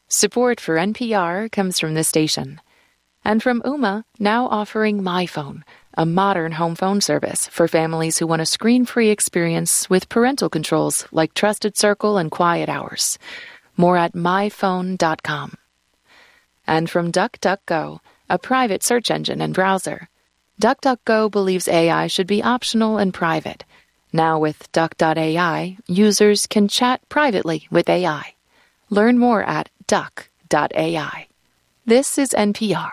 Support for NPR comes from this station. And from Ooma, now offering MyPhone, a modern home phone service for families who want a screen-free experience with parental controls like Trusted Circle and Quiet Hours. More at myphone.com. And from DuckDuckGo, a private search engine and browser. DuckDuckGo believes AI should be optional and private. Now with Duck.ai, users can chat privately with AI. Learn more at duck.ai. This is NPR.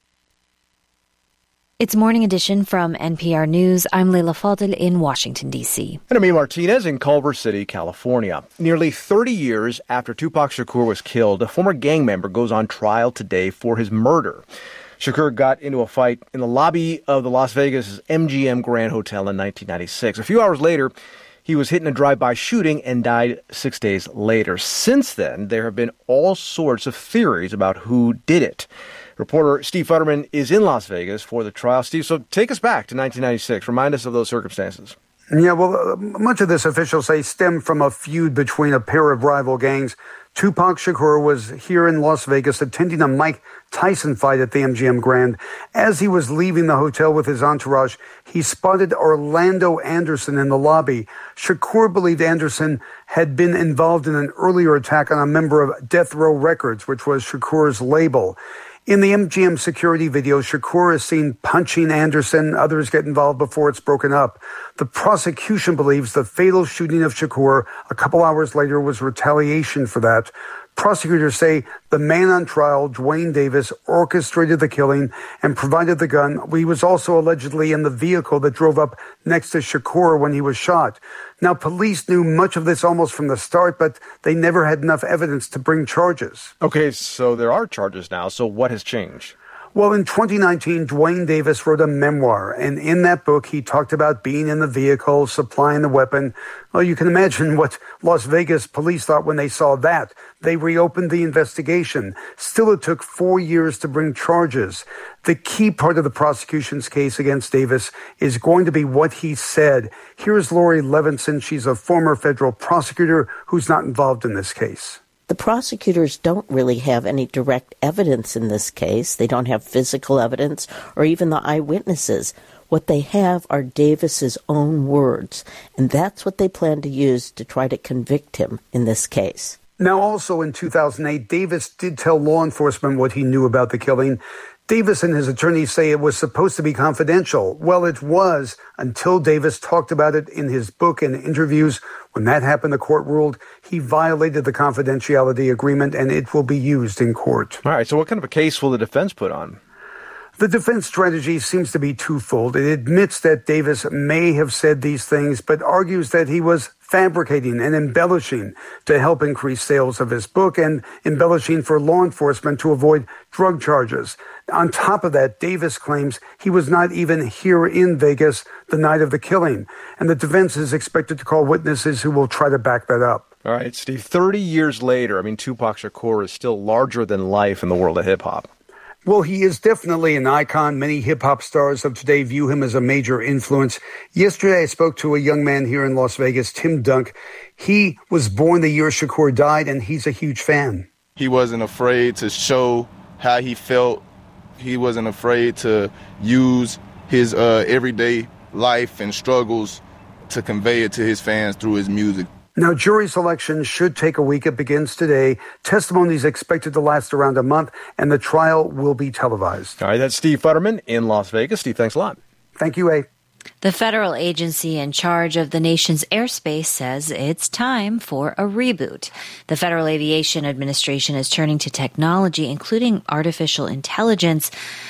It's Morning Edition from NPR News. I'm Leila Fadel in Washington, D.C. And I'm Ian Martinez in Culver City, California. Nearly 30 years after Tupac Shakur was killed, a former gang member goes on trial today for his murder. Shakur got into a fight in the lobby of the Las Vegas MGM Grand Hotel in 1996. A few hours later, he was hit in a drive-by shooting and died 6 days later. Since then, there have been all sorts of theories about who did it. Reporter Steve Futterman is in Las Vegas for the trial. Steve, so take us back to 1996. Remind us of those circumstances. Yeah, well, much of this, officials say, stemmed from a feud between a pair of rival gangs. Tupac Shakur was here in Las Vegas attending a Mike Tyson fight at the MGM Grand. As he was leaving the hotel with his entourage, he spotted Orlando Anderson in the lobby. Shakur believed Anderson had been involved in an earlier attack on a member of Death Row Records, which was Shakur's label. In the MGM security video, Shakur is seen punching Anderson. Others get involved before it's broken up. The prosecution believes the fatal shooting of Shakur a couple hours later was retaliation for that. Prosecutors say the man on trial, Dwayne Davis, orchestrated the killing and provided the gun. He was also allegedly in the vehicle that drove up next to Shakur when he was shot. Now, police knew much of this almost from the start, but they never had enough evidence to bring charges. Okay, so there are charges now. So what has changed? Well, in 2019, Dwayne Davis wrote a memoir, and in that book, he talked about being in the vehicle, supplying the weapon. Well, you can imagine what Las Vegas police thought when they saw that. They reopened the investigation. Still, it took 4 years to bring charges. The key part of the prosecution's case against Davis is going to be what he said. Here's Lori Levinson. She's a former federal prosecutor who's not involved in this case. The prosecutors don't really have any direct evidence in this case. They don't have physical evidence or even the eyewitnesses. What they have are Davis's own words, and that's what they plan to use to try to convict him in this case. Now, also in 2008, Davis did tell law enforcement what he knew about the killing. Davis and his attorneys say it was supposed to be confidential. Well, it was until Davis talked about it in his book and interviews. When that happened, the court ruled he violated the confidentiality agreement and it will be used in court. All right, so what kind of a case will the defense put on? The defense strategy seems to be twofold. It admits that Davis may have said these things, but argues that he was fabricating and embellishing to help increase sales of his book and embellishing for law enforcement to avoid drug charges. On top of that, Davis claims he was not even here in Vegas the night of the killing, and the defense is expected to call witnesses who will try to back that up. All right, Steve, 30 years later, Tupac Shakur is still larger than life in the world of hip-hop. Well, he is definitely an icon. Many hip-hop stars of today view him as a major influence. Yesterday, I spoke to a young man here in Las Vegas, Tim Dunk. He was born the year Shakur died, and he's a huge fan. He wasn't afraid to show how he felt. He wasn't afraid to use his everyday life and struggles to convey it to his fans through his music. Now, jury selection should take a week. It begins today. Testimony is expected to last around a month, and the trial will be televised. All right, that's Steve Futterman in Las Vegas. Steve, thanks a lot. Thank you, A. The federal agency in charge of the nation's airspace says it's time for a reboot. The Federal Aviation Administration is turning to technology, including artificial intelligence,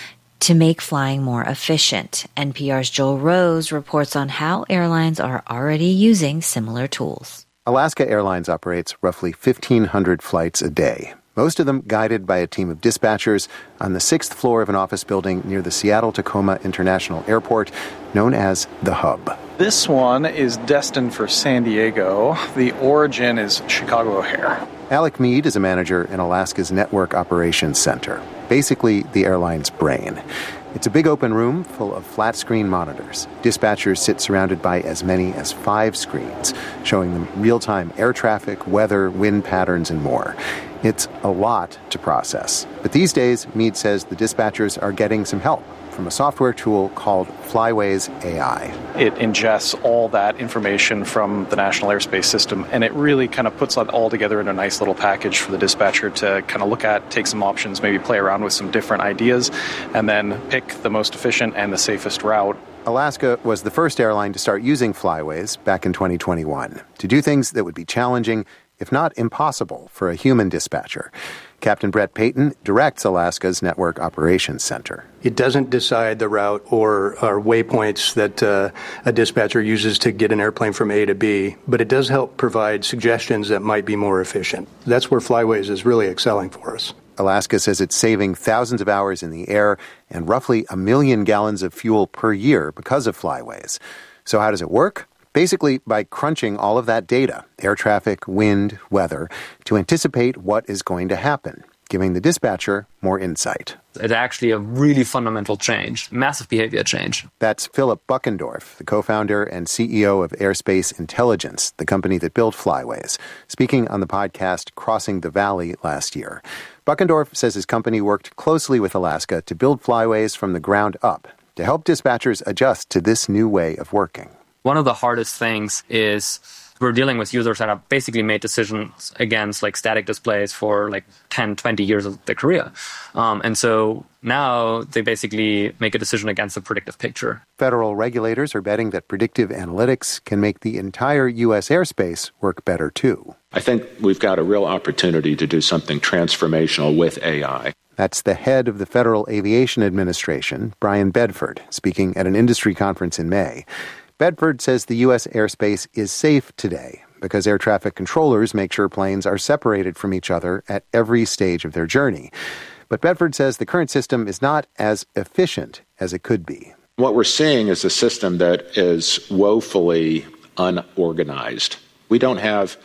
to make flying more efficient. NPR's Joel Rose reports on how airlines are already using similar tools. Alaska Airlines operates roughly 1,500 flights a day, most of them guided by a team of dispatchers on the 6th floor of an office building near the Seattle-Tacoma International Airport, known as the Hub. This one is destined for San Diego. The origin is Chicago O'Hare. Alec Mead is a manager in Alaska's Network Operations Center, basically the airline's brain. It's a big open room full of flat-screen monitors. Dispatchers sit surrounded by as many as 5 screens, showing them real-time air traffic, weather, wind patterns, and more. It's a lot to process. But these days, Meade says the dispatchers are getting some help from a software tool called Flyways AI. It ingests all that information from the National Airspace System, and it really kind of puts that all together in a nice little package for the dispatcher to kind of look at, take some options, maybe play around with some different ideas, and then pick the most efficient and the safest route. Alaska was the first airline to start using Flyways back in 2021 to do things that would be challenging, if not impossible, for a human dispatcher. Captain Brett Payton directs Alaska's Network Operations Center. It doesn't decide the route or waypoints that a dispatcher uses to get an airplane from A to B, but it does help provide suggestions that might be more efficient. That's where Flyways is really excelling for us. Alaska says it's saving thousands of hours in the air and roughly 1 million gallons of fuel per year because of Flyways. So how does it work? Basically, by crunching all of that data, air traffic, wind, weather, to anticipate what is going to happen, giving the dispatcher more insight. It's actually a really fundamental change, massive behavior change. That's Philip Buckendorf, the co-founder and CEO of Airspace Intelligence, the company that built Flyways, speaking on the podcast Crossing the Valley last year. Buckendorf says his company worked closely with Alaska to build Flyways from the ground up to help dispatchers adjust to this new way of working. One of the hardest things is we're dealing with users that have basically made decisions against like static displays for like 10, 20 years of their career. And so now they basically make a decision against a predictive picture. Federal regulators are betting that predictive analytics can make the entire U.S. airspace work better too. I think we've got a real opportunity to do something transformational with AI. That's the head of the Federal Aviation Administration, Brian Bedford, speaking at an industry conference in May. Bedford says the U.S. airspace is safe today because air traffic controllers make sure planes are separated from each other at every stage of their journey. But Bedford says the current system is not as efficient as it could be. What we're seeing is a system that is woefully unorganized. We don't have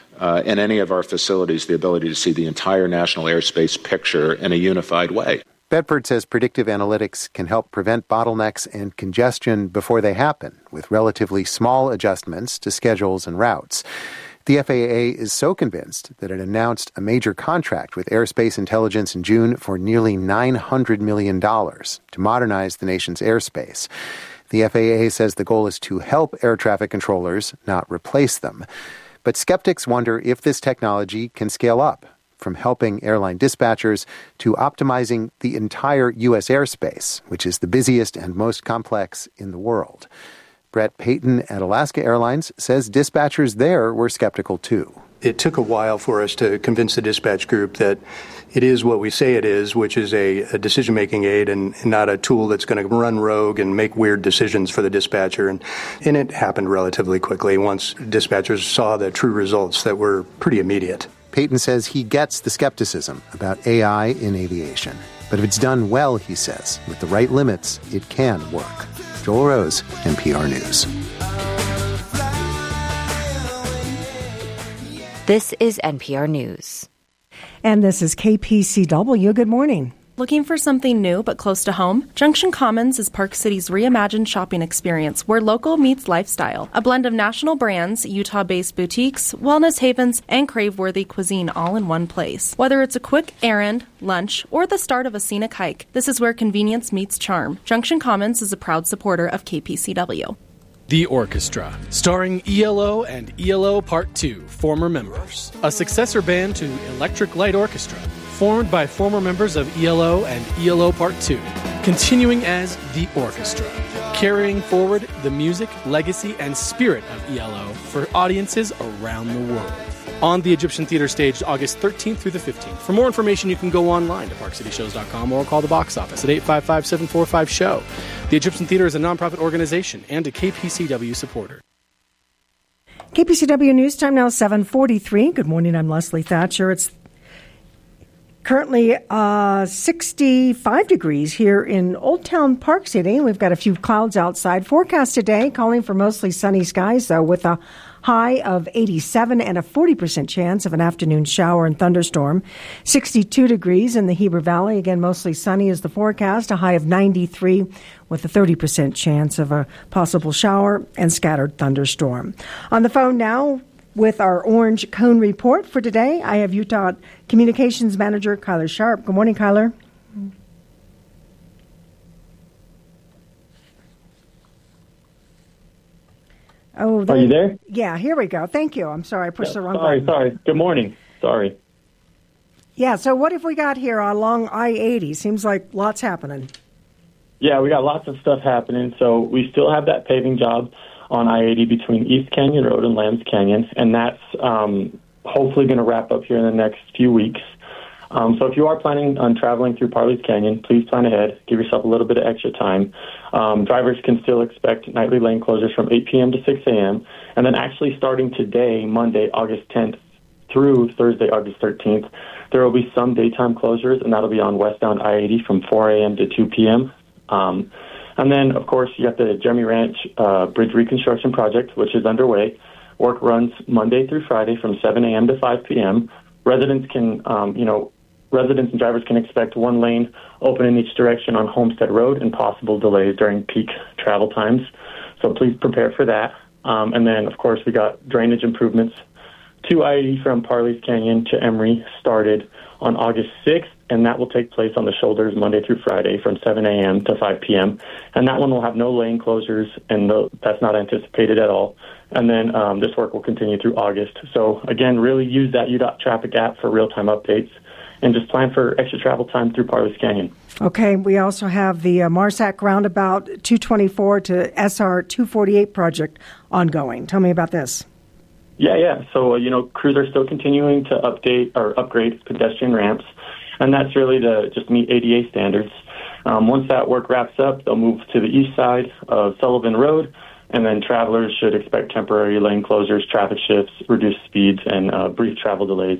in any of our facilities the ability to see the entire national airspace picture in a unified way. Bedford says predictive analytics can help prevent bottlenecks and congestion before they happen, with relatively small adjustments to schedules and routes. The FAA is so convinced that it announced a major contract with Airspace Intelligence in June for nearly $900 million to modernize the nation's airspace. The FAA says the goal is to help air traffic controllers, not replace them. But skeptics wonder if this technology can scale up, from helping airline dispatchers to optimizing the entire U.S. airspace, which is the busiest and most complex in the world. Brett Payton at Alaska Airlines says dispatchers there were skeptical too. It took a while for us to convince the dispatch group that it is what we say it is, which is a decision-making aid and not a tool that's going to run rogue and make weird decisions for the dispatcher. And it happened relatively quickly once dispatchers saw the true results that were pretty immediate. Payton says he gets the skepticism about AI in aviation. But if it's done well, he says, with the right limits, it can work. Joel Rose, NPR News. This is NPR News. And this is KPCW. Good morning. Looking for something new but close to home? Junction Commons is Park City's reimagined shopping experience where local meets lifestyle. A blend of national brands, Utah-based boutiques, wellness havens, and crave-worthy cuisine all in one place. Whether it's a quick errand, lunch, or the start of a scenic hike, this is where convenience meets charm. Junction Commons is a proud supporter of KPCW. The Orchestra, starring ELO and ELO Part 2, former members. A successor band to Electric Light Orchestra, formed by former members of ELO and ELO Part 2, continuing as The Orchestra, carrying forward the music, legacy, and spirit of ELO for audiences around the world. On the Egyptian Theater stage August 13th through the 15th. For more information, you can go online to parkcityshows.com or call the box office at 855-745-SHOW. The Egyptian Theater is a nonprofit organization and a KPCW supporter. KPCW News Time now 7:43. Good morning, I'm Leslie Thatcher. It's currently 65 degrees here in Old Town Park City. We've got a few clouds outside. Forecast today, calling for mostly sunny skies, though, with a high of 87 and a 40% chance of an afternoon shower and thunderstorm. 62 degrees in the Heber Valley. Again, mostly sunny is the forecast, a high of 93 with a 30% chance of a possible shower and scattered thunderstorm. On the phone now with our orange cone report for today, I have Utah Communications Manager Kyler Sharp. Good morning, Kyler. Oh, are you there? Yeah, here we go. Thank you. I'm sorry, I pushed the wrong button. Sorry. Good morning. Sorry. Yeah, so what have we got here along I-80? Seems like lots happening. Yeah, we got lots of stuff happening. So we still have that paving job on I-80 between East Canyon Road and Lambs Canyon, and that's hopefully going to wrap up here in the next few weeks. So if you are planning on traveling through Parley's Canyon, please plan ahead. Give yourself a little bit of extra time. Drivers can still expect nightly lane closures from 8 p.m. to 6 a.m. And then actually starting today, Monday, August 10th, through Thursday, August 13th, there will be some daytime closures, and that'll be on westbound I-80 from 4 a.m. to 2 p.m. And then, of course, you got the Jeremy Ranch Bridge Reconstruction Project, which is underway. Work runs Monday through Friday from 7 a.m. to 5 p.m. Residents and drivers can expect one lane open in each direction on Homestead Road and possible delays during peak travel times. So please prepare for that. And then, of course, we got drainage improvements to I-80 from Parley's Canyon to Emery started on August 6th, and that will take place on the shoulders Monday through Friday from 7 a.m. to 5 p.m. And that one will have no lane closures, and that's not anticipated at all. And then this work will continue through August. So, again, really use that UDOT traffic app for real-time updates, and just plan for extra travel time through Parley's Canyon. Okay, we also have the Marsac Roundabout 224 to SR 248 project ongoing. Tell me about this. Yeah. So, crews are still continuing to upgrade pedestrian ramps, and that's really to just meet ADA standards. Once that work wraps up, they'll move to the east side of Sullivan Road, and then travelers should expect temporary lane closures, traffic shifts, reduced speeds, and brief travel delays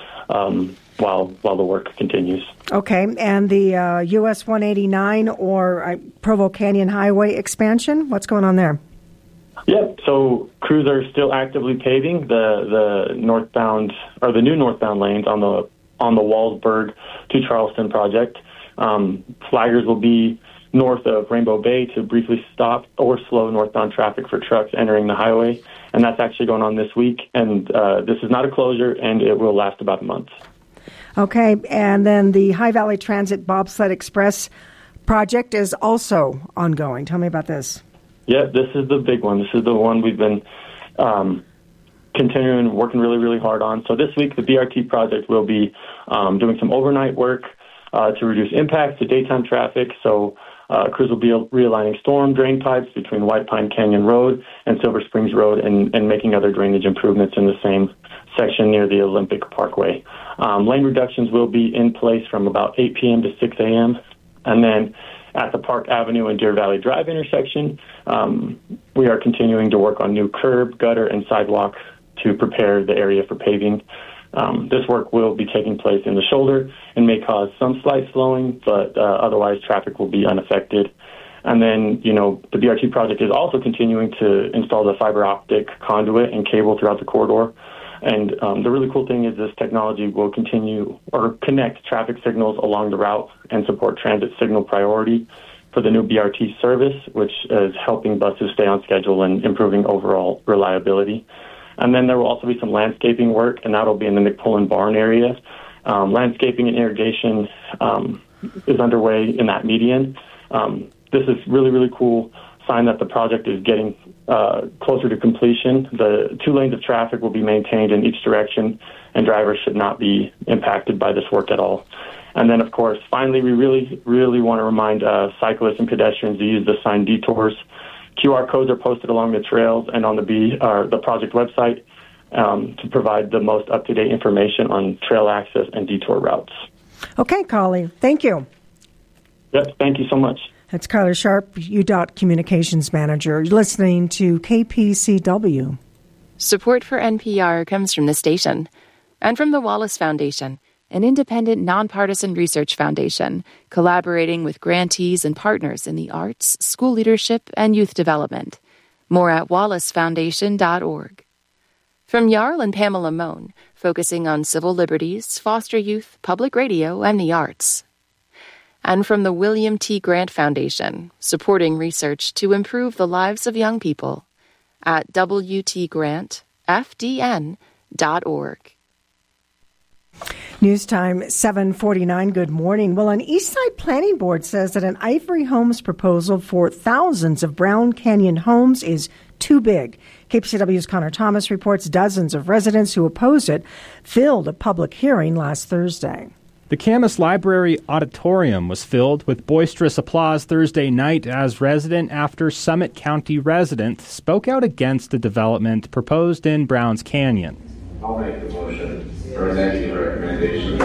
while the work continues. Okay, and the US 189 or Provo Canyon Highway expansion, what's going on there? Yep. So crews are still actively paving the northbound or the new northbound lanes on the Wallsburg to Charleston project. Flaggers will be north of Rainbow Bay to briefly stop or slow northbound traffic for trucks entering the highway, and that's actually going on this week. And this is not a closure, and it will last about a month. Okay, and then the High Valley Transit Bobsled Express project is also ongoing. Tell me about this. Yeah, this is the big one. This is the one we've been continuing working really, really hard on. So this week, the BRT project will be doing some overnight work to reduce impacts to daytime traffic. So crews will be realigning storm drain pipes between White Pine Canyon Road and Silver Springs Road and making other drainage improvements in the same section near the Olympic Parkway. Lane reductions will be in place from about 8 p.m. to 6 a.m. And then at the Park Avenue and Deer Valley Drive intersection, we are continuing to work on new curb, gutter, and sidewalk to prepare the area for paving. This work will be taking place in the shoulder and may cause some slight slowing, but otherwise traffic will be unaffected. And then, the BRT project is also continuing to install the fiber optic conduit and cable throughout the corridor. And the really cool thing is this technology will continue or connect traffic signals along the route and support transit signal priority for the new BRT service, which is helping buses stay on schedule and improving overall reliability. And then there will also be some landscaping work, and that will be in the McPullen Barn area. Landscaping and irrigation is underway in that median. This is really, really cool sign that the project is getting closer to completion. The 2 lanes of traffic will be maintained in each direction, and drivers should not be impacted by this work at all. And then, of course, finally, we really, really want to remind cyclists and pedestrians to use the sign detours. QR codes are posted along the trails and on the project website to provide the most up-to-date information on trail access and detour routes. Okay, Collie. Thank you. Yep, thank you so much. That's Kyler Sharp, UDOT Communications Manager. You're listening to KPCW. Support for NPR comes from the station and from the Wallace Foundation, an independent, nonpartisan research foundation collaborating with grantees and partners in the arts, school leadership, and youth development. More at wallacefoundation.org. From Jarl and Pamela Mohn, focusing on civil liberties, foster youth, public radio, and the arts. And from the William T. Grant Foundation, supporting research to improve the lives of young people at wtgrantfdn.org. News time 7:49. Good morning. Well, an Eastside Planning Board says that an Ivory Homes proposal for thousands of Brown Canyon homes is too big. KPCW's Connor Thomas reports dozens of residents who opposed it filled a public hearing last Thursday. The Camas Library Auditorium was filled with boisterous applause Thursday night as resident after Summit County resident spoke out against the development proposed in Browns Canyon. I'll make the motion. Presenting the recommendation.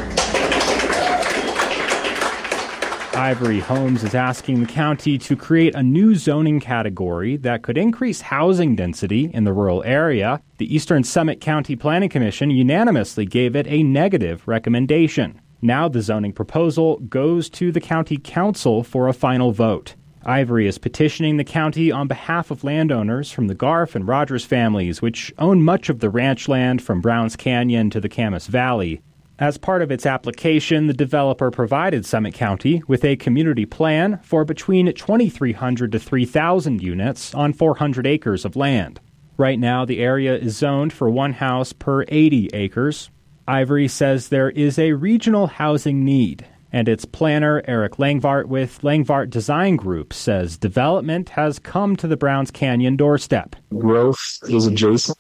Ivory Homes is asking the county to create a new zoning category that could increase housing density in the rural area. The Eastern Summit County Planning Commission unanimously gave it a negative recommendation. Now the zoning proposal goes to the county council for a final vote. Ivory is petitioning the county on behalf of landowners from the Garf and Rogers families, which own much of the ranch land from Browns Canyon to the Camas Valley. As part of its application, the developer provided Summit County with a community plan for between 2,300 to 3,000 units on 400 acres of land. Right now, the area is zoned for one house per 80 acres. Ivory says there is a regional housing need, and its planner, Eric Langvart with Langvart Design Group, says development has come to the Browns Canyon doorstep. Growth is adjacent.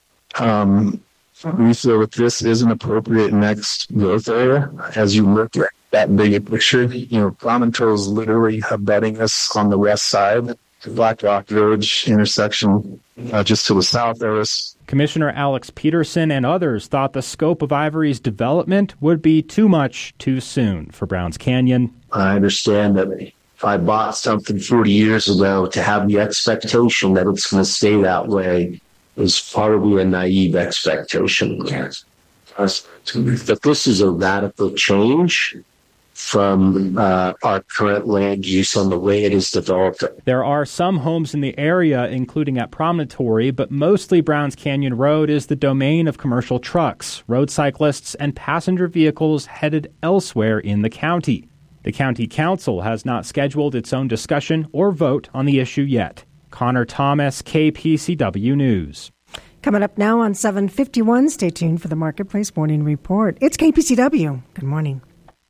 We feel that this is an appropriate next growth area. As you look at that bigger picture, Promontory is literally abutting us on the west side. The Black Rock Village intersection just to the south there is. Commissioner Alex Peterson and others thought the scope of Ivory's development would be too much too soon for Browns Canyon. I understand that if I bought something 40 years ago, to have the expectation that it's going to stay that way is probably a naive expectation. That this is a radical change from our current land use on the way it is developed. There are some homes in the area, including at Promontory, but mostly Browns Canyon Road is the domain of commercial trucks, road cyclists, and passenger vehicles headed elsewhere in the county. The county council has not scheduled its own discussion or vote on the issue yet. Connor Thomas, KPCW News. Coming up now on 7:51, stay tuned for the Marketplace Morning Report. It's KPCW. Good morning.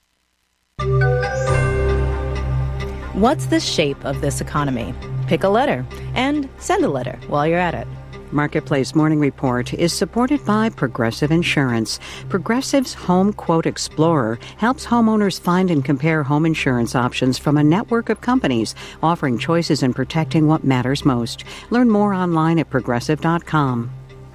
What's the shape of this economy? Pick a letter and send a letter while you're at it. Marketplace Morning Report is supported by Progressive Insurance. Progressive's Home Quote Explorer helps homeowners find and compare home insurance options from a network of companies, offering choices and protecting what matters most. Learn more online at progressive.com.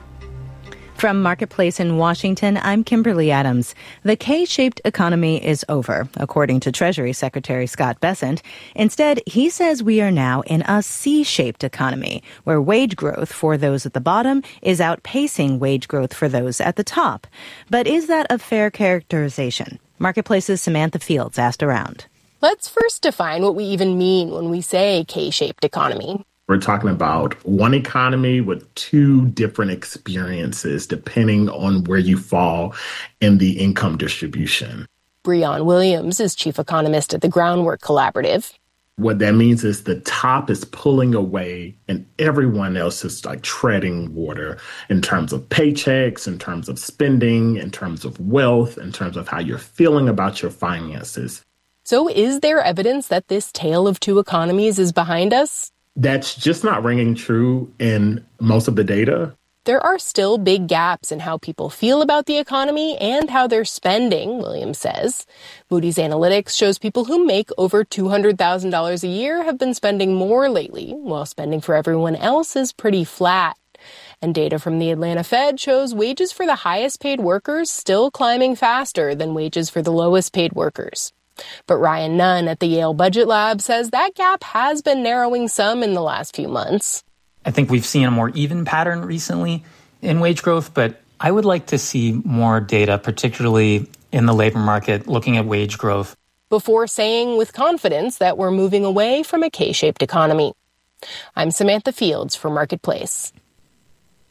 From Marketplace in Washington, I'm Kimberly Adams. The K-shaped economy is over, according to Treasury Secretary Scott Bessent. Instead, he says we are now in a C-shaped economy, where wage growth for those at the bottom is outpacing wage growth for those at the top. But is that a fair characterization? Marketplace's Samantha Fields asked around. Let's first define what we even mean when we say K-shaped economy. We're talking about one economy with two different experiences depending on where you fall in the income distribution. Breon Williams is chief economist at the Groundwork Collaborative. What that means is the top is pulling away and everyone else is like treading water in terms of paychecks, in terms of spending, in terms of wealth, in terms of how you're feeling about your finances. So is there evidence that this tale of two economies is behind us? That's just not ringing true in most of the data. There are still big gaps in how people feel about the economy and how they're spending, Williams says. Moody's Analytics shows people who make over $200,000 a year have been spending more lately, while spending for everyone else is pretty flat. And data from the Atlanta Fed shows wages for the highest paid workers still climbing faster than wages for the lowest paid workers. But Ryan Nunn at the Yale Budget Lab says that gap has been narrowing some in the last few months. I think we've seen a more even pattern recently in wage growth, but I would like to see more data, particularly in the labor market, looking at wage growth. Before saying with confidence that we're moving away from a K-shaped economy. I'm Samantha Fields for Marketplace.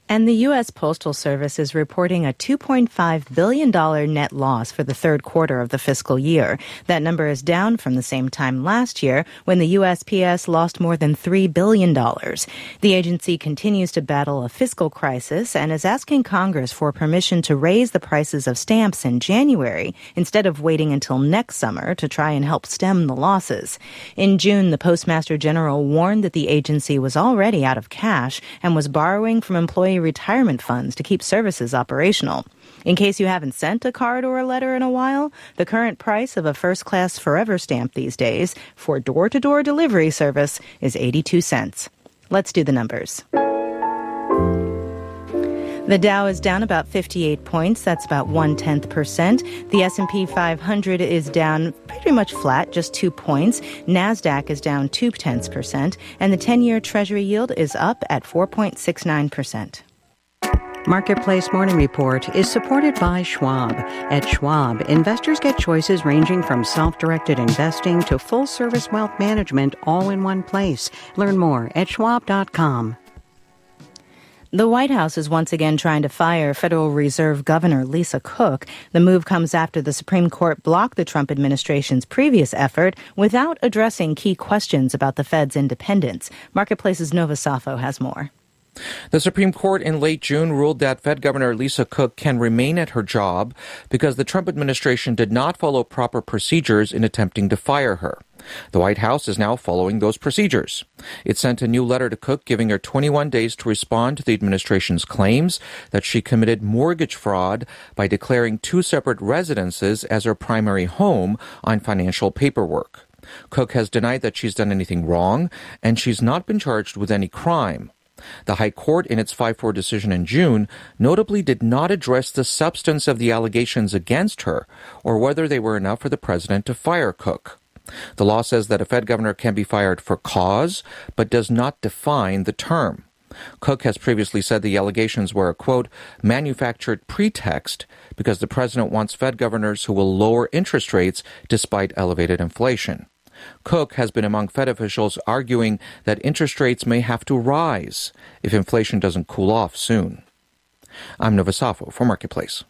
And the U.S. Postal Service is reporting a $2.5 billion net loss for the third quarter of the fiscal year. That number is down from the same time last year when the USPS lost more than $3 billion. The agency continues to battle a fiscal crisis and is asking Congress for permission to raise the prices of stamps in January instead of waiting until next summer to try and help stem the losses. In June, the Postmaster General warned that the agency was already out of cash and was borrowing from employee retirement funds to keep services operational. In case you haven't sent a card or a letter in a while, the current price of a first-class Forever stamp these days for door-to-door delivery service is 82 cents. Let's do the numbers. The Dow is down about 58 points. That's about 0.1%. The S&P 500 is down pretty much flat, just 2 points. NASDAQ is down 0.2%. And the 10-year Treasury yield is up at 4.69%. Marketplace Morning Report is supported by Schwab. At Schwab, investors get choices ranging from self-directed investing to full-service wealth management all in one place. Learn more at schwab.com. The White House is once again trying to fire Federal Reserve Governor Lisa Cook. The move comes after the Supreme Court blocked the Trump administration's previous effort without addressing key questions about the Fed's independence. Marketplace's Nova Safo has more. The Supreme Court in late June ruled that Fed Governor Lisa Cook can remain at her job because the Trump administration did not follow proper procedures in attempting to fire her. The White House is now following those procedures. It sent a new letter to Cook giving her 21 days to respond to the administration's claims that she committed mortgage fraud by declaring 2 separate residences as her primary home on financial paperwork. Cook has denied that she's done anything wrong, and she's not been charged with any crime. The High Court, in its 5-4 decision in June, notably did not address the substance of the allegations against her or whether they were enough for the president to fire Cook. The law says that a Fed governor can be fired for cause, but does not define the term. Cook has previously said the allegations were a, quote, manufactured pretext because the president wants Fed governors who will lower interest rates despite elevated inflation. Cook has been among Fed officials arguing that interest rates may have to rise if inflation doesn't cool off soon. I'm Nova Safo for Marketplace.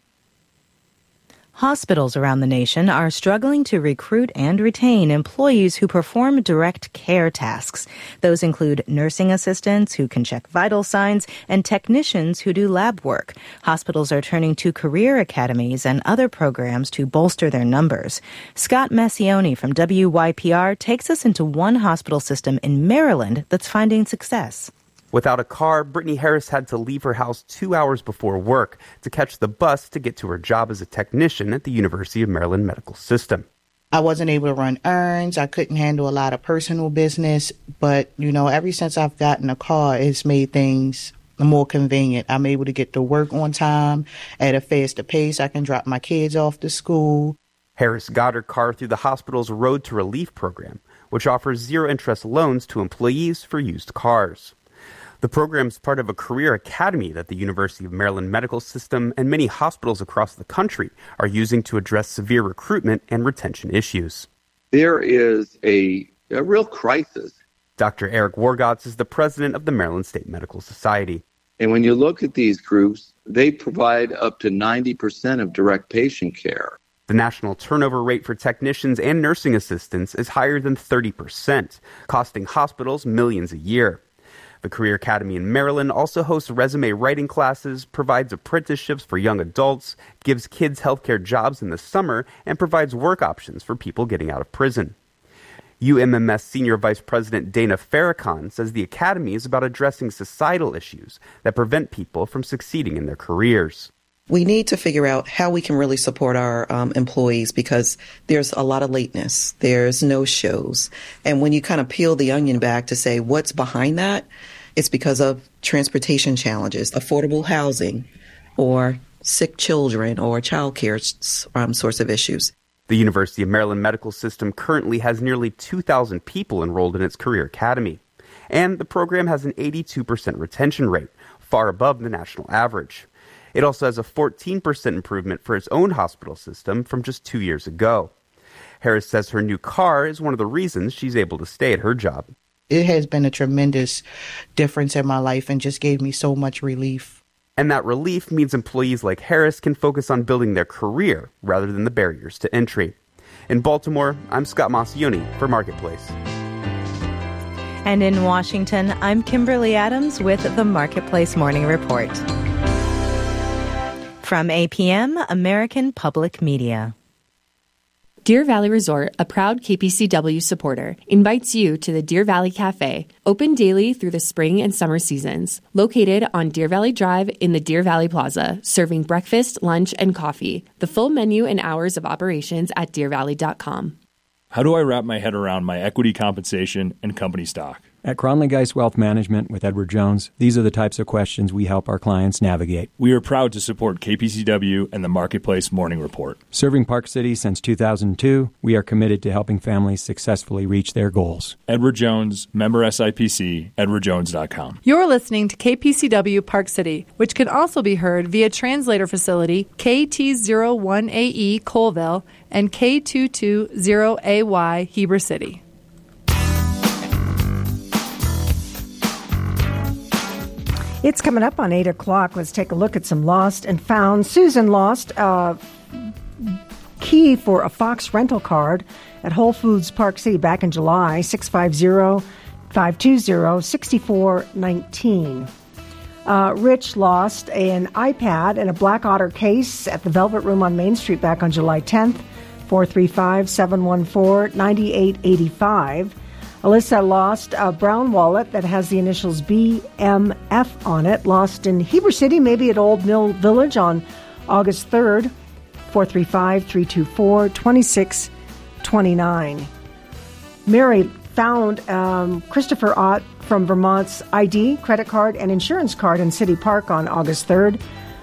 Hospitals around the nation are struggling to recruit and retain employees who perform direct care tasks. Those include nursing assistants who can check vital signs and technicians who do lab work. Hospitals are turning to career academies and other programs to bolster their numbers. Scott Massioni from WYPR takes us into one hospital system in Maryland that's finding success. Without a car, Brittany Harris had to leave her house 2 hours before work to catch the bus to get to her job as a technician at the University of Maryland Medical System. I wasn't able to run errands. I couldn't handle a lot of personal business. But, ever since I've gotten a car, it's made things more convenient. I'm able to get to work on time at a faster pace. I can drop my kids off to school. Harris got her car through the hospital's Road to Relief program, which offers zero-interest loans to employees for used cars. The program is part of a career academy that the University of Maryland Medical System and many hospitals across the country are using to address severe recruitment and retention issues. There is a real crisis. Dr. Eric Wargotz is the president of the Maryland State Medical Society. And when you look at these groups, they provide up to 90% of direct patient care. The national turnover rate for technicians and nursing assistants is higher than 30%, costing hospitals millions a year. The Career Academy in Maryland also hosts resume writing classes, provides apprenticeships for young adults, gives kids healthcare jobs in the summer, and provides work options for people getting out of prison. UMMS Senior Vice President Dana Farrakhan says the academy is about addressing societal issues that prevent people from succeeding in their careers. We need to figure out how we can really support our employees because there's a lot of lateness. There's no shows. And when you kind of peel the onion back to say what's behind that, it's because of transportation challenges, affordable housing, or sick children or child care sorts of issues. The University of Maryland Medical System currently has nearly 2,000 people enrolled in its Career Academy. And the program has an 82% retention rate, far above the national average. It also has a 14% improvement for its own hospital system from just 2 years ago. Harris says her new car is one of the reasons she's able to stay at her job. It has been a tremendous difference in my life and just gave me so much relief. And that relief means employees like Harris can focus on building their career rather than the barriers to entry. In Baltimore, I'm Scott Maucione for Marketplace. And in Washington, I'm Kimberly Adams with the Marketplace Morning Report. From APM, American Public Media. Deer Valley Resort, a proud KPCW supporter, invites you to the Deer Valley Cafe, open daily through the spring and summer seasons. Located on Deer Valley Drive in the Deer Valley Plaza, serving breakfast, lunch, and coffee. The full menu and hours of operations at deervalley.com. How do I wrap my head around my equity compensation and company stock? At Cronley Geist Wealth Management with Edward Jones, these are the types of questions we help our clients navigate. We are proud to support KPCW and the Marketplace Morning Report. Serving Park City since 2002, we are committed to helping families successfully reach their goals. Edward Jones, member SIPC, edwardjones.com. You're listening to KPCW Park City, which can also be heard via translator facility KT01AE Colville and K220AY Heber City. It's coming up on 8 o'clock. Let's take a look at some lost and found. Susan lost a key for a Fox rental card at Whole Foods Park City back in July, 650-520-6419. Rich lost an iPad and a Black Otter case at the Velvet Room on Main Street back on July 10th, 435-714-9885. Alyssa lost a brown wallet that has the initials BMF on it, lost in Heber City, maybe at Old Mill Village on August 3rd, 435-324-2629. Mary found Christopher Ott from Vermont's ID, credit card, and insurance card in City Park on August 3rd,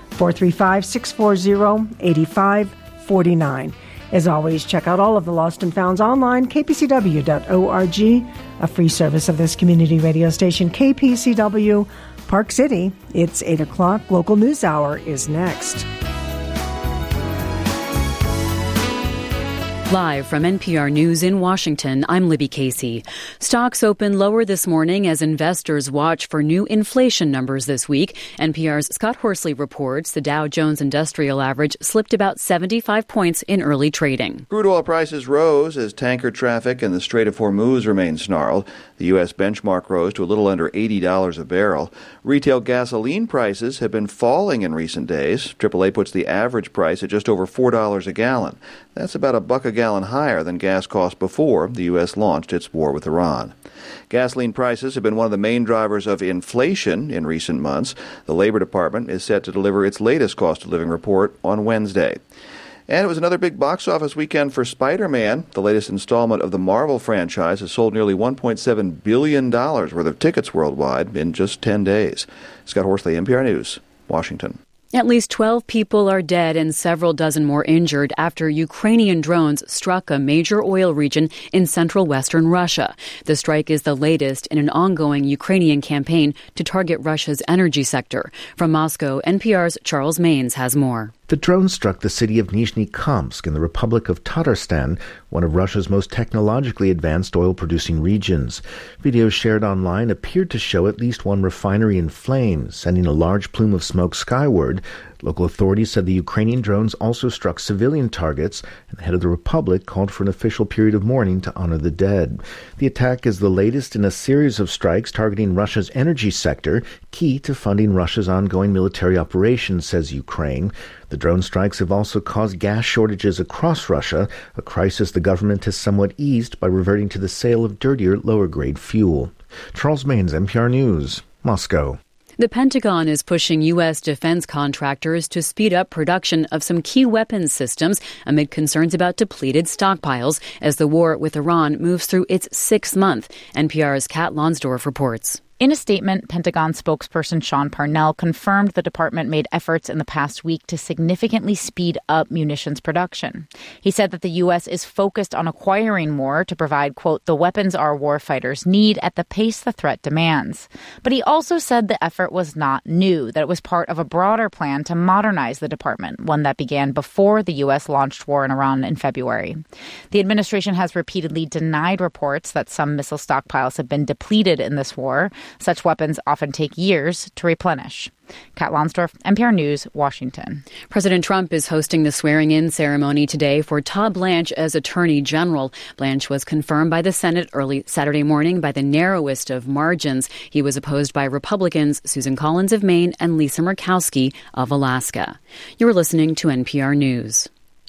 435-640-8549. As always, check out all of the Lost and Founds online, kpcw.org, a free service of this community radio station, KPCW Park City. It's 8 o'clock. Local News Hour is next. Live from NPR News in Washington, I'm Libby Casey. Stocks open lower this morning as investors watch for new inflation numbers this week. NPR's Scott Horsley reports the Dow Jones Industrial Average slipped about 75 points in early trading. Crude oil prices rose as tanker traffic in the Strait of Hormuz remained snarled. The U.S. benchmark rose to a little under $80 a barrel. Retail gasoline prices have been falling in recent days. AAA puts the average price at just over $4 a gallon. That's about $1 a gallon higher than gas cost before the U.S. launched its war with Iran. Gasoline prices have been one of the main drivers of inflation in recent months. The Labor Department is set to deliver its latest cost of living report on Wednesday. And it was another big box office weekend for Spider-Man. The latest installment of the Marvel franchise has sold nearly $1.7 billion worth of tickets worldwide in just 10 days. Scott Horsley, NPR News, Washington. At least 12 people are dead and several dozen more injured after Ukrainian drones struck a major oil region in central western Russia. The strike is the latest in an ongoing Ukrainian campaign to target Russia's energy sector. From Moscow, NPR's Charles Maines has more. The drone struck the city of Nizhny Kamsk in the Republic of Tatarstan, one of Russia's most technologically advanced oil-producing regions. Videos shared online appeared to show at least one refinery in flames, sending a large plume of smoke skyward. Local authorities said the Ukrainian drones also struck civilian targets, and the head of the republic called for an official period of mourning to honor the dead. The attack is the latest in a series of strikes targeting Russia's energy sector, key to funding Russia's ongoing military operations, says Ukraine. The drone strikes have also caused gas shortages across Russia, a crisis the government has somewhat eased by reverting to the sale of dirtier, lower-grade fuel. Charles Maines, NPR News, Moscow. The Pentagon is pushing U.S. defense contractors to speed up production of some key weapons systems amid concerns about depleted stockpiles as the war with Iran moves through its 6th month. NPR's Kat Lonsdorf reports. In a statement, Pentagon spokesperson Sean Parnell confirmed the department made efforts in the past week to significantly speed up munitions production. He said that the U.S. is focused on acquiring more to provide, quote, the weapons our warfighters need at the pace the threat demands. But he also said the effort was not new, that it was part of a broader plan to modernize the department, one that began before the U.S. launched war in Iran in February. The administration has repeatedly denied reports that some missile stockpiles have been depleted in this war. Such weapons often take years to replenish. Kat Lonsdorf, NPR News, Washington. President Trump is hosting the swearing-in ceremony today for Todd Blanche as Attorney General. Blanche was confirmed by the Senate early Saturday morning by the narrowest of margins. He was opposed by Republicans Susan Collins of Maine and Lisa Murkowski of Alaska. You're listening to NPR News.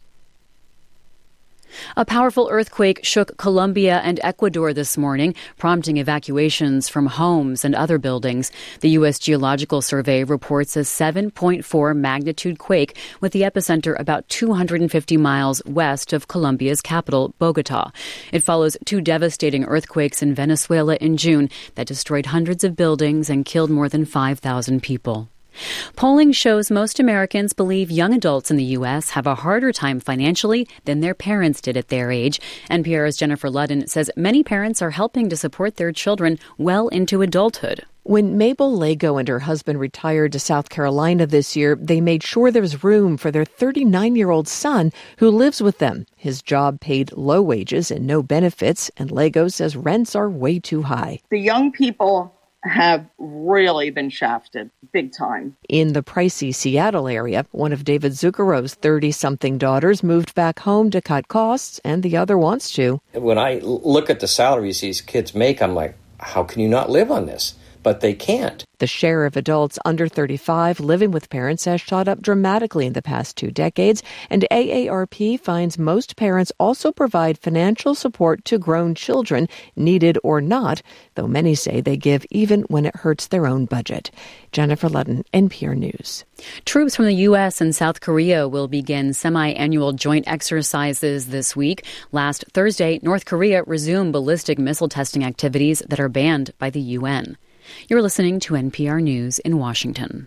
A powerful earthquake shook Colombia and Ecuador this morning, prompting evacuations from homes and other buildings. The U.S. Geological Survey reports a 7.4 magnitude quake with the epicenter about 250 miles west of Colombia's capital, Bogota. It follows two devastating earthquakes in Venezuela in June that destroyed hundreds of buildings and killed more than 5,000 people. Polling shows most Americans believe young adults in the U.S. have a harder time financially than their parents did at their age. NPR's Jennifer Ludden says many parents are helping to support their children well into adulthood. When Mabel Lago and her husband retired to South Carolina this year, they made sure there was room for their 39-year-old son who lives with them. His job paid low wages and no benefits, and Lago says rents are way too high. The young people have really been shafted big time. In the pricey Seattle area, one of David Zuccarow's 30-something daughters moved back home to cut costs, and the other wants to. When I look at the salaries these kids make, I'm like, how can you not live on this? But they can't. The share of adults under 35 living with parents has shot up dramatically in the past 2 decades, and AARP finds most parents also provide financial support to grown children, needed or not, though many say they give even when it hurts their own budget. Jennifer Ludden, NPR News. Troops from the U.S. and South Korea will begin semi-annual joint exercises this week. Last Thursday, North Korea resumed ballistic missile testing activities that are banned by the UN. You're listening to NPR News in Washington.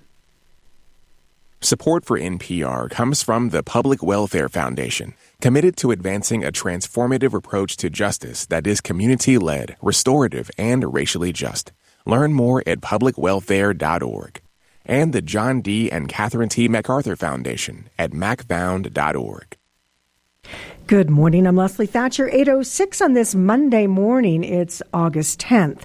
Support for NPR comes from the Public Welfare Foundation, committed to advancing a transformative approach to justice that is community-led, restorative, and racially just. Learn more at publicwelfare.org. And the John D. and Catherine T. MacArthur Foundation at macfound.org. Good morning. I'm Leslie Thatcher. 8:06 on this Monday morning. It's August 10th.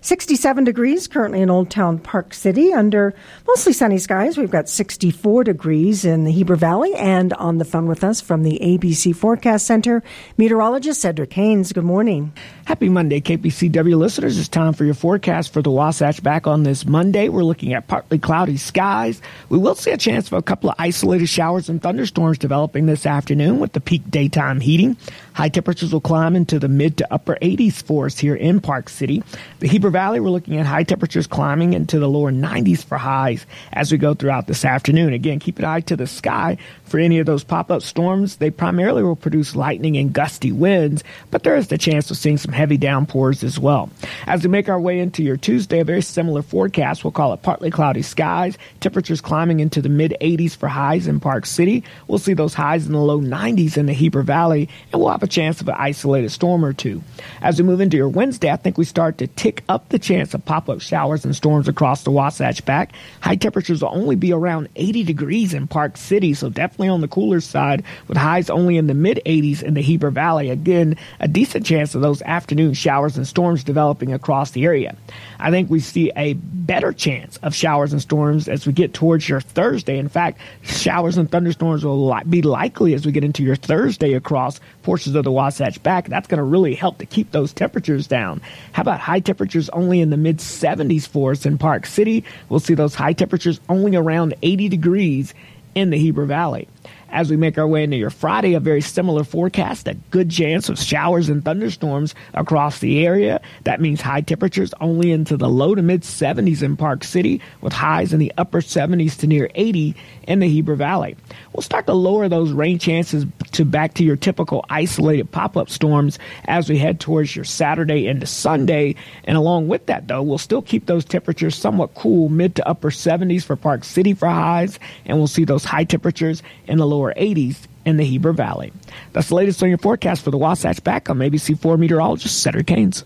67 degrees currently in Old Town Park City under mostly sunny skies. We've got 64 degrees in the Heber Valley. And on the phone with us from the ABC Forecast Center, meteorologist Cedric Haynes. Good morning. Happy Monday, KPCW listeners. It's time for your forecast for the Wasatch back on this Monday. We're looking at partly cloudy skies. We will see a chance for a couple of isolated showers and thunderstorms developing this afternoon with the peak daytime heating. High temperatures will climb into the mid to upper 80s for us here in Park City. The Heber Valley, we're looking at high temperatures climbing into the lower 90s for highs as we go throughout this afternoon. Again, keep an eye to the sky for any of those pop-up storms. They primarily will produce lightning and gusty winds, but there is the chance of seeing some heavy downpours as well. As we make our way into your Tuesday, a very similar forecast. We'll call it partly cloudy skies, temperatures climbing into the mid-80s for highs in Park City. We'll see those highs in the low 90s in the Heber Valley, and we'll have a chance of an isolated storm or two. As we move into your Wednesday, I think we start to tick up the chance of pop-up showers and storms across the Wasatch back. High temperatures will only be around 80 degrees in Park City, so definitely on the cooler side, with highs only in the mid-80s in the Heber Valley. Again, a decent chance of those afternoon showers and storms developing across the area. I think we see a better chance of showers and storms as we get towards your Thursday. In fact, showers and thunderstorms will be likely as we get into your Thursday across portions of the Wasatch back. That's going to really help to keep those temperatures down. How about high temperatures only in the mid-70s for us in Park City? We'll see those high temperatures only around 80 degrees in the Heber Valley. As we make our way into your Friday, a very similar forecast, a good chance of showers and thunderstorms across the area. That means high temperatures only into the low to mid 70s in Park City, with highs in the upper 70s to near 80 in the Heber Valley. We'll start to lower those rain chances to back to your typical isolated pop-up storms as we head towards your Saturday into Sunday. And along with that, though, we'll still keep those temperatures somewhat cool, mid to upper 70s for Park City for highs, and we'll see those high temperatures in the lower 80s in the Heber Valley. That's the latest on your forecast for the Wasatch back. I'm ABC4 meteorologist Cedric Haynes.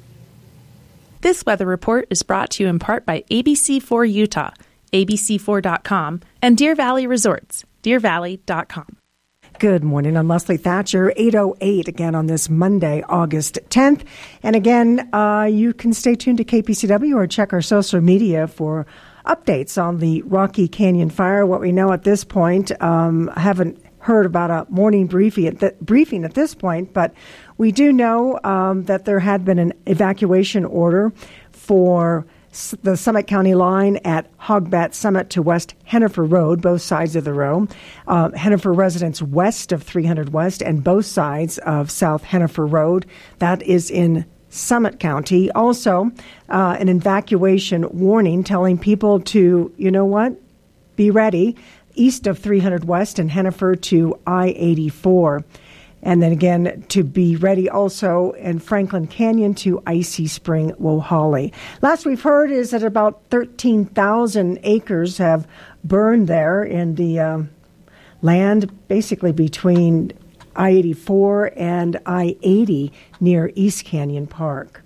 This weather report is brought to you in part by ABC4 Utah, abc4.com, and Deer Valley Resorts, deervalley.com. Good morning. I'm Leslie Thatcher, 8:08 again on this Monday, August 10th. And again, you can stay tuned to KPCW or check our social media for updates on the Rocky Canyon fire. What we know at this point, I haven't heard about a morning briefing at this point, but we do know that there had been an evacuation order for the Summit County line at Hogbat Summit to West Hennifer Road, both sides of the road. Hennifer residents west of 300 West and both sides of South Hennifer Road. That is in Summit County. Also, an evacuation warning telling people to, be ready east of 300 West and Hennifer to I-84. And then again, to be ready also in Franklin Canyon to Icy Spring, Wohali. Last we've heard is that about 13,000 acres have burned there in the land basically between I-84 and I-80 near East Canyon Park.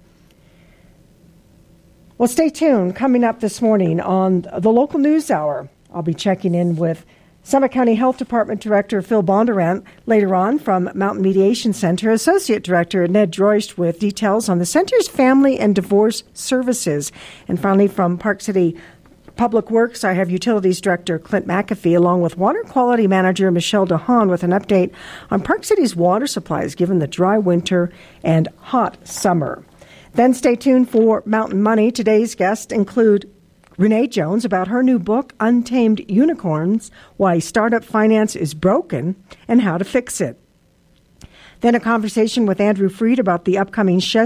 Well, stay tuned. Coming up this morning on the Local News Hour, I'll be checking in with Summit County Health Department Director Phil Bondurant later on from Mountain Mediation Center, Associate Director Ned Droist with details on the center's family and divorce services. And finally, from Park City Public Works, I have Utilities Director Clint McAfee along with Water Quality Manager Michelle DeHaan with an update on Park City's water supplies given the dry winter and hot summer. Then stay tuned for Mountain Money. Today's guests include Renee Jones about her new book, Untamed Unicorns, Why Startup Finance is Broken and How to Fix It. Then a conversation with Andrew Freed about the upcoming